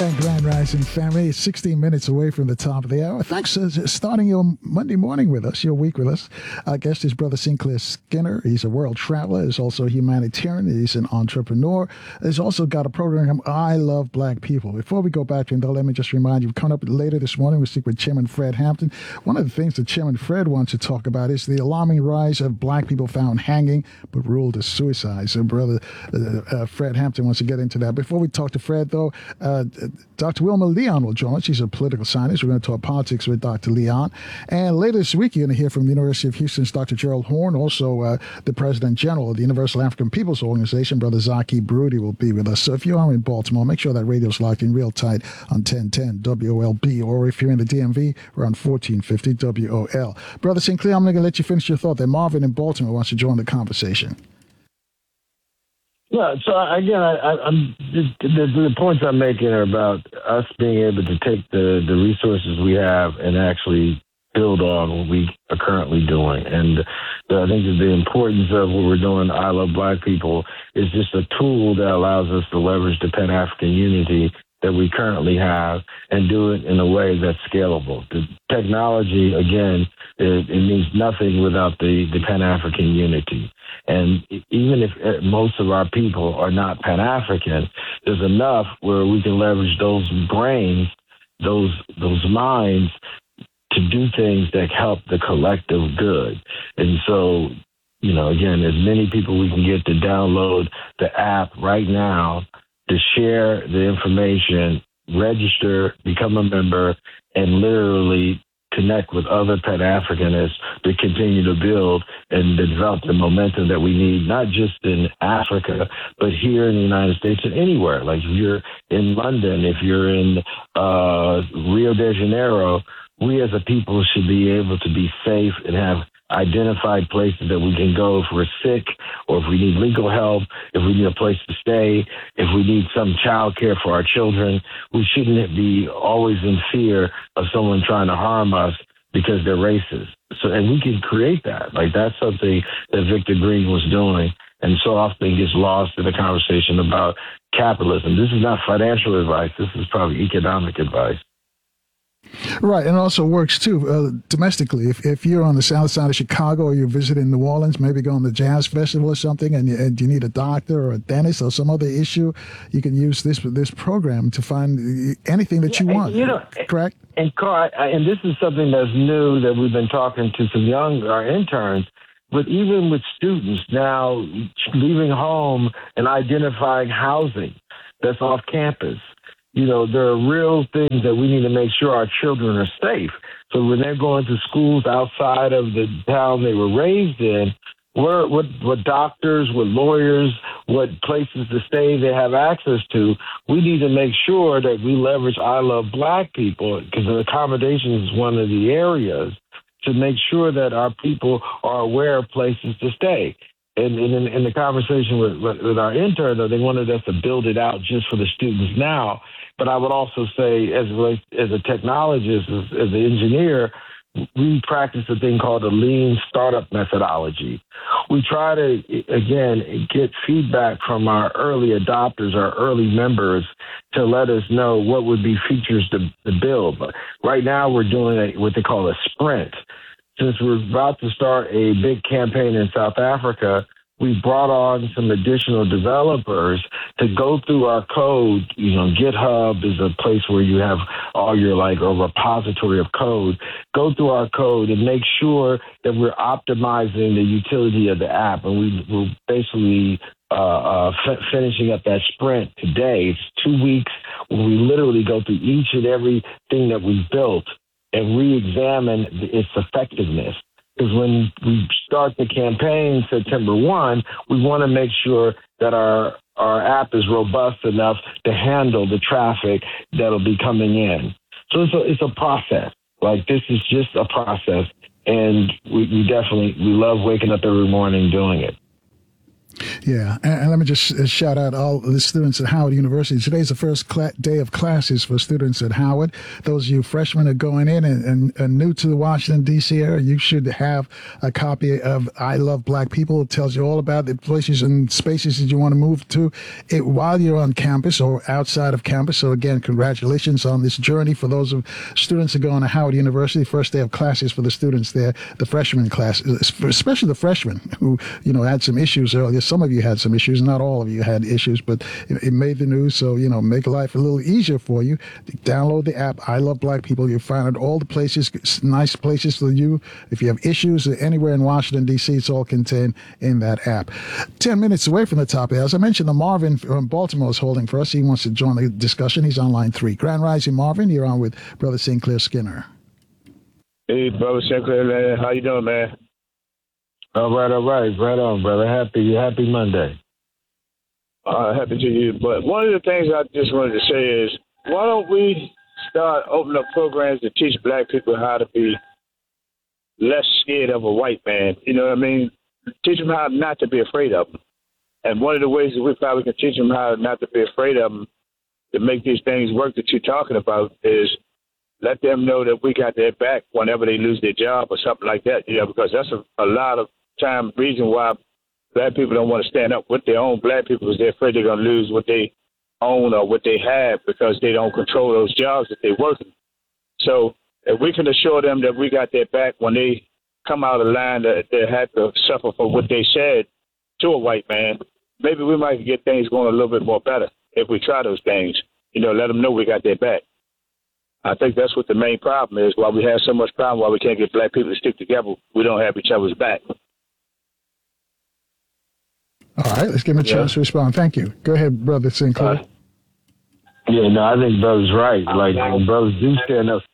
And Grand Rising family, it's 16 minutes away from the top of the hour. Thanks for starting your Monday morning with us, your week with us. Our guest is Brother Sinclair Skinner. He's a world traveler. He's also a humanitarian. He's an entrepreneur. He's also got a program, I Love Black People. Before we go back to him, though, let me just remind you, coming up later this morning, we speak with Chairman Fred Hampton. One of the things that Chairman Fred wants to talk about is the alarming rise of black people found hanging but ruled as suicide. So Brother Fred Hampton wants to get into that. Before we talk to Fred, though, Dr. Wilma Leon will join us. She's a political scientist. We're going to talk politics with Dr. Leon. And later this week, you're going to hear from the University of Houston's Dr. Gerald Horne. Also, the President General of the Universal African Peoples Organization, Brother Zaki Broody, will be with us. So if you are in Baltimore, make sure that radio's locked in real tight on 1010 WOLB. Or if you're in the DMV, we're on 1450 WOL. Brother Sinclair, I'm going to let you finish your thought there. Marvin in Baltimore wants to join the conversation. Yeah, so again, I'm the points I'm making are about us being able to take the resources we have and actually build on what we are currently doing. And I think that the importance of what we're doing, I Love Black People, is just a tool that allows us to leverage the Pan-African unity that we currently have and do it in a way that's scalable. The technology, again, it means nothing without the Pan-African unity. And even if most of our people are not Pan-African, there's enough where we can leverage those brains, those minds, to do things that help the collective good. And so, again, as many people we can get to download the app right now, to share the information, register, become a member, and literally connect with other Pan-Africanists to continue to build and develop the momentum that we need, not just in Africa, but here in the United States and anywhere. Like if you're in London, if you're in Rio de Janeiro, we as a people should be able to be safe and have identified places that we can go if we're sick or if we need legal help, if we need a place to stay, if we need some child care for our children. We shouldn't be always in fear of someone trying to harm us because they're racist. So, and we can create that. Like that's something that Victor Green was doing and so often gets lost in the conversation about capitalism. This is not financial advice. This is probably economic advice. Right, and it also works too domestically. If you're on the south side of Chicago or you're visiting New Orleans, maybe going to the jazz festival or something, and you need a doctor or a dentist or some other issue, you can use this program to find anything that you want. Correct? And Carl, and this is something that's new that we've been talking to some our interns. But even with students now leaving home and identifying housing that's off campus. There are real things that we need to make sure our children are safe. So when they're going to schools outside of the town they were raised in, what doctors, what lawyers, what places to stay they have access to, we need to make sure that we leverage I Love Black People, because accommodations is one of the areas, to make sure that our people are aware of places to stay. And in the conversation with our intern, though, they wanted us to build it out just for the students now. But I would also say, as a technologist, as an engineer, we practice a thing called a lean startup methodology. We try to, again, get feedback from our early adopters, our early members, to let us know what would be features to build. But right now, we're doing what they call a sprint. Since we're about to start a big campaign in South Africa, we brought on some additional developers to go through our code. GitHub is a place where you have all your a repository of code. Go through our code and make sure that we're optimizing the utility of the app. And we're basically finishing up that sprint today. It's 2 weeks where we literally go through each and every thing that we built and re-examine its effectiveness. Because when we start the campaign September 1, we want to make sure that our app is robust enough to handle the traffic that'll be coming in. So it's a process. Like this is just a process. And we love waking up every morning doing it. Yeah, and let me just shout out all the students at Howard University. Today's the first day of classes for students at Howard. Those of you freshmen are going in and new to the Washington, D.C. area, you should have a copy of I Love Black People. It tells you all about the places and spaces that you want to move to while you're on campus or outside of campus. So again, congratulations on this journey for those of students that go on to Howard University. First day of classes for the students there, the freshman class, especially the freshmen who, had some issues earlier. Some of you had some issues, not all of you had issues, but it made the news. So, make life a little easier for you. Download the app, I Love Black People. You'll find it all the places, nice places for you. If you have issues anywhere in Washington, D.C., it's all contained in that app. 10 minutes away from the top of the hour. As I mentioned, the Marvin from Baltimore is holding for us. He wants to join the discussion. He's on line 3. Grand Rising, Marvin. You're on with Brother Sinclair Skinner. Hey, Brother Sinclair, man. How you doing, man? All right. Right on, brother. Happy Monday. Happy to you. But one of the things I just wanted to say is, why don't we start opening up programs to teach black people how to be less scared of a white man? You know what I mean? Teach them how not to be afraid of them. And one of the ways that we probably can teach them how not to be afraid of them to make these things work that you're talking about is let them know that we got their back whenever they lose their job or something like that, because that's a lot of time reason why black people don't want to stand up with their own black people because they're afraid they're going to lose what they own or what they have because they don't control those jobs that they're working. So if we can assure them that we got their back when they come out of line that they had to suffer for what they said to a white man, maybe we might get things going a little bit more better if we try those things, let them know we got their back. I think that's what the main problem is. Why we have so much problem, why we can't get black people to stick together, we don't have each other's back. All right, let's give him a chance to respond. Thank you. Go ahead, Brother Sinclair. I think brother's right. Like when brothers do stand up,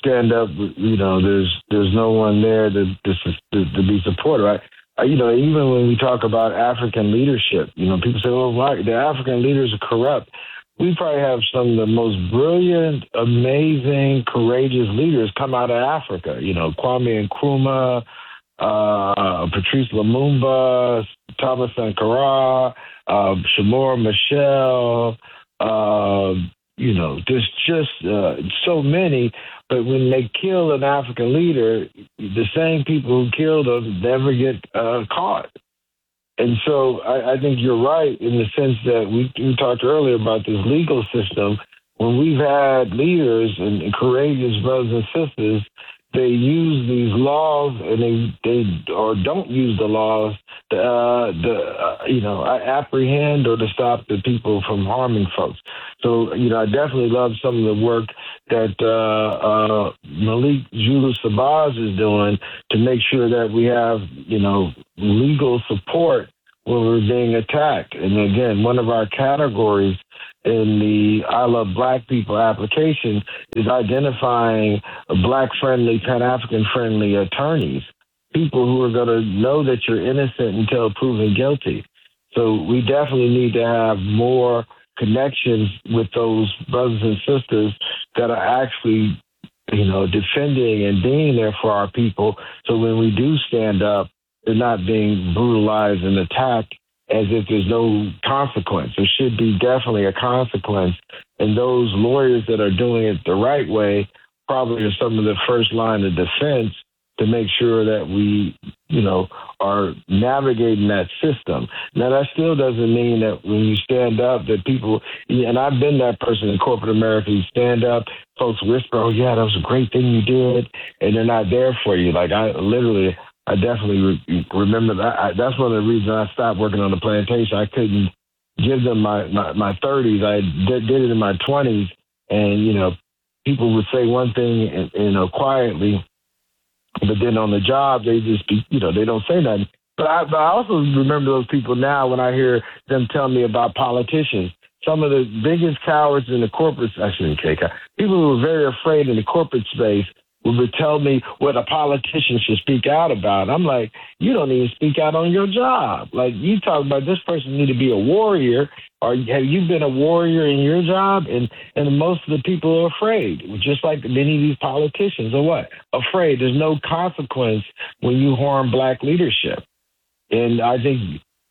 there's no one there to be supported, right? Even when we talk about African leadership, people say, "Oh, right, the African leaders are corrupt." We probably have some of the most brilliant, amazing, courageous leaders come out of Africa. Kwame Nkrumah, Patrice Lumumba, Thomas Sankara, Shamor Michel, there's just so many. But when they kill an African leader, the same people who killed them never get caught. And so I think you're right in the sense that we talked earlier about this legal system. When we've had leaders and courageous brothers and sisters, they use these laws and they don't use the laws to apprehend or to stop the people from harming folks. So, I definitely love some of the work that Malik Julius Sabaz is doing to make sure that we have, legal support when we're being attacked. And again, one of our categories in the I Love Black People application is identifying Black-friendly, Pan-African-friendly attorneys, people who are going to know that you're innocent until proven guilty. So we definitely need to have more connections with those brothers and sisters that are actually, defending and being there for our people. So when we do stand up, they're not being brutalized and attacked as if there's no consequence. There should be definitely a consequence. And those lawyers that are doing it the right way probably are some of the first line of defense to make sure that we, are navigating that system. Now, that still doesn't mean that when you stand up that people, and I've been that person in corporate America, you stand up, folks whisper, "Oh, yeah, that was a great thing you did," and they're not there for you. Like I definitely remember that. That's one of the reasons I stopped working on the plantation. I couldn't give them my 30s. I did it in my 20s, and people would say one thing, quietly, but then on the job they just they don't say nothing. But I also remember those people now when I hear them tell me about politicians. Some of the biggest cowards in the corporate, I shouldn't say people who were very afraid in the corporate space would tell me what a politician should speak out about. I'm like, you don't even speak out on your job. Like, you talk about this person need to be a warrior, or have you been a warrior in your job? And most of the people are afraid, just like many of these politicians are what? Afraid. There's no consequence when you harm Black leadership. And I think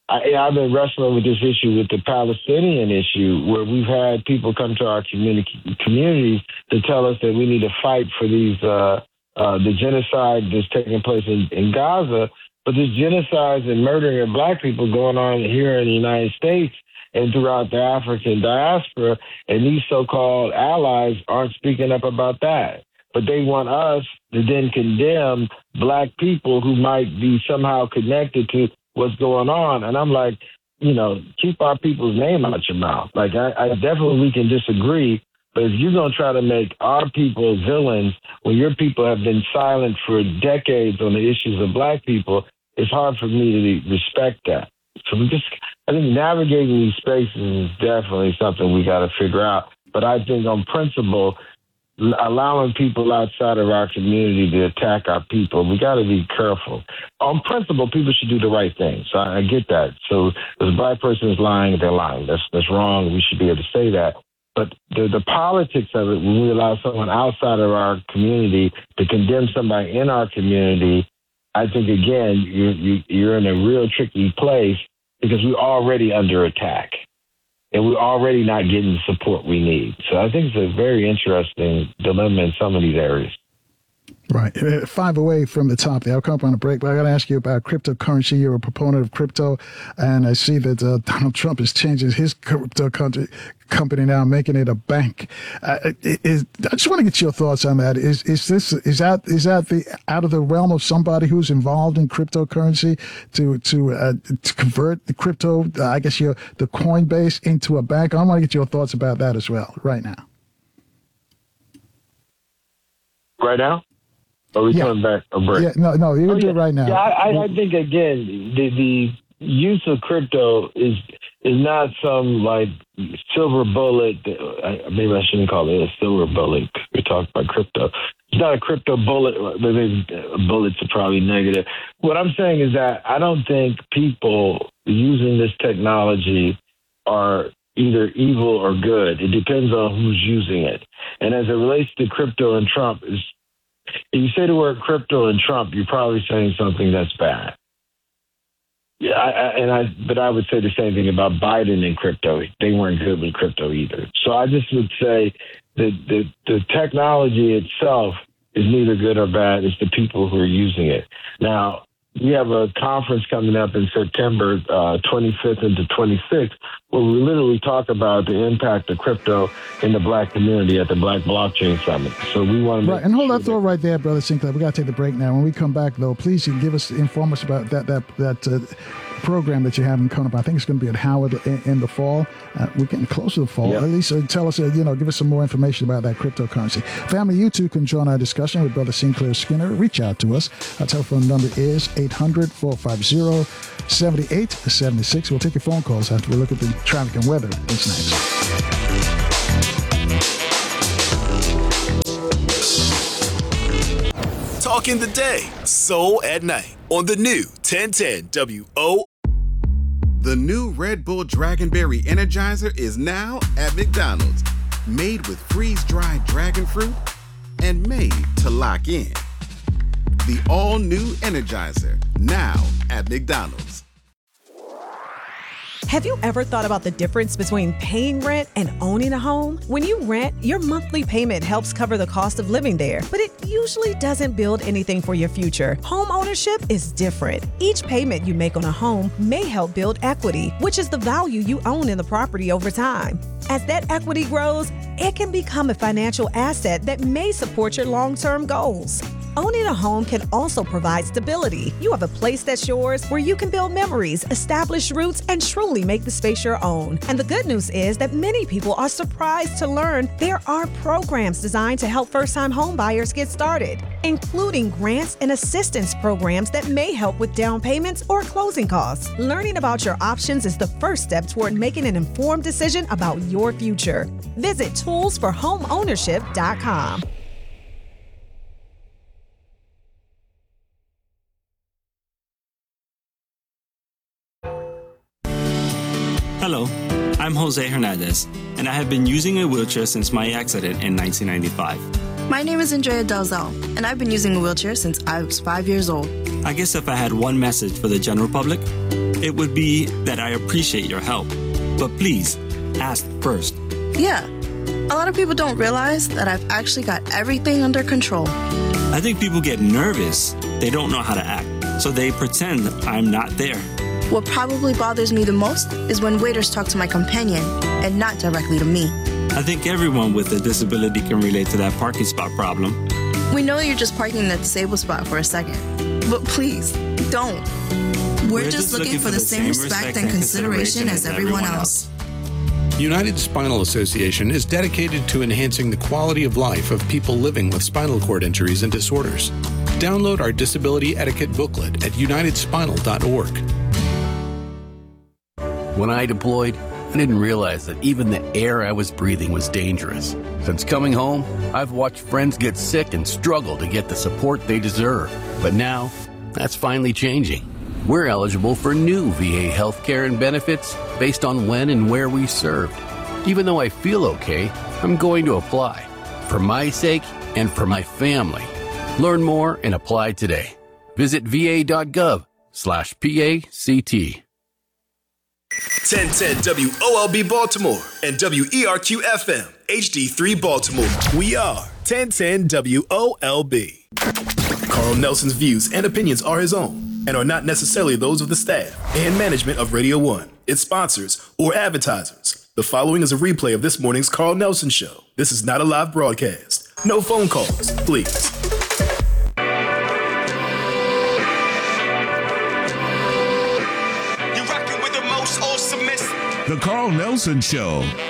I've been wrestling with this issue with the Palestinian issue, where we've had people come to our communities to tell us that we need to fight for these the genocide that's taking place in Gaza. But there's genocides and murdering of black people going on here in the United States and throughout the African diaspora, and these so-called allies aren't speaking up about that. But they want us to then condemn black people who might be somehow connected to what's going on. And I'm like, keep our people's name out your mouth. Like, I definitely, we can disagree, but if you're going to try to make our people villains when your people have been silent for decades on the issues of black people, it's hard for me to respect that. So I think navigating these spaces is definitely something we got to figure out. But I think on principle, allowing people outside of our community to attack our people, we got to be careful. On principle, people should do the right thing. So I get that. So if a black person is lying, they're lying. That's wrong. We should be able to say that. But the politics of it, when we allow someone outside of our community to condemn somebody in our community, I think, again, you're in a real tricky place because we're already under attack and we're already not getting the support we need. So I think it's a very interesting dilemma in some of these areas. Right. 5 away from the top there. I'll come up on a break, but I got to ask you about cryptocurrency. You're a proponent of crypto, and I see that Donald Trump is changing his crypto company now, making it a bank. I just want to get your thoughts on that. Is that the out of the realm of somebody who's involved in cryptocurrency to convert the crypto, I guess the Coinbase into a bank? I want to get your thoughts about that as well right now. Right now? Or are we coming back a break? Yeah, no, you can do it right now. Yeah, I think, again, the use of crypto is not some, like, silver bullet. Maybe I shouldn't call it a silver bullet. We're talking about crypto. It's not a crypto bullet. Maybe bullets are probably negative. What I'm saying is that I don't think people using this technology are either evil or good. It depends on who's using it. And as it relates to crypto and Trump, if you say the word crypto and Trump, you're probably saying something that's bad. Yeah, but I would say the same thing about Biden and crypto. They weren't good with crypto either. So I just would say that the technology itself is neither good or bad. It's the people who are using it. Now, we have a conference coming up in September 25th into 26th, where we literally talk about the impact of crypto in the black community at the Black Blockchain Summit. So we want to and hold that thought right there, Brother Sinclair. We got to take the break now. When we come back, though, please inform us about that program that you have coming up. I think it's going to be at Howard in the fall. We're getting close to the fall. Yep. At least tell us, give us some more information about that cryptocurrency. Family, you too can join our discussion with Brother Sinclair Skinner. Reach out to us. Our telephone number is 800-450-7876. We'll take your phone calls after we look at the traffic and weather. What's next? Talking the day, soul at night on the new 1010 WO. The new Red Bull Dragonberry Energizer is now at McDonald's. Made with freeze-dried dragon fruit and made to lock in. The all-new Energizer, now at McDonald's. Have you ever thought about the difference between paying rent and owning a home? When you rent, your monthly payment helps cover the cost of living there, but it usually doesn't build anything for your future. Home ownership is different. Each payment you make on a home may help build equity, which is the value you own in the property over time. As that equity grows, it can become a financial asset that may support your long-term goals. Owning a home can also provide stability. You have a place that's yours where you can build memories, establish roots, and truly make the space your own. And the good news is that many people are surprised to learn there are programs designed to help first-time home buyers get started, including grants and assistance programs that may help with down payments or closing costs. Learning about your options is the first step toward making an informed decision about your future. Visit toolsforhomeownership.com. Hello, I'm Jose Hernandez, and I have been using a wheelchair since my accident in 1995. My name is Andrea Delzell, and I've been using a wheelchair since I was 5 years old. I guess if I had one message for the general public, it would be that I appreciate your help. But please, ask first. Yeah. A lot of people don't realize that I've actually got everything under control. I think people get nervous. They don't know how to act, so they pretend I'm not there. What probably bothers me the most is when waiters talk to my companion and not directly to me. I think everyone with a disability can relate to that parking spot problem. We know you're just parking in the disabled spot for a second, but please, don't. We're just looking for the same respect and consideration as everyone else. United Spinal Association is dedicated to enhancing the quality of life of people living with spinal cord injuries and disorders. Download our disability etiquette booklet at unitedspinal.org. When I deployed, I didn't realize that even the air I was breathing was dangerous. Since coming home, I've watched friends get sick and struggle to get the support they deserve. But now, that's finally changing. We're eligible for new VA healthcare and benefits based on when and where we served. Even though I feel okay, I'm going to apply. For my sake and for my family. Learn more and apply today. Visit va.gov/PACT. 1010 WOLB Baltimore and WERQ-FM HD3 Baltimore. We are 1010 WOLB. Carl Nelson's views and opinions are his own and are not necessarily those of the staff and management of Radio 1, its sponsors, or advertisers. The following is a replay of this morning's Carl Nelson Show. This is not a live broadcast. No phone calls, please. The Carl Nelson Show